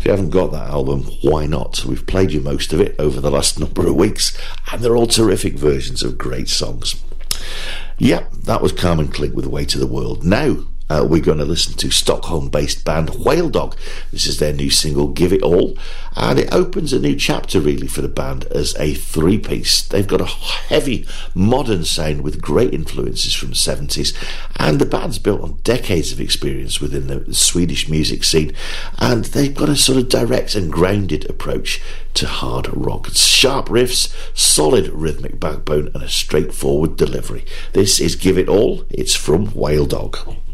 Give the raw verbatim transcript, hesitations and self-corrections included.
If you haven't got that album, why not? We've played you most of it over the last number of weeks, and they're all terrific versions of great songs. Yep, that was Carmen Clink with Way to the World. Now, Uh, we're going to listen to Stockholm-based band Whale Dog. This is their new single, Give It All, and it opens a new chapter really for the band as a three-piece. They've got a heavy modern sound with great influences from the seventies, and the band's built on decades of experience within the Swedish music scene, and they've got a sort of direct and grounded approach to hard rock. Sharp riffs, solid rhythmic backbone, and a straightforward delivery. This is Give It All. It's from Whale Dog.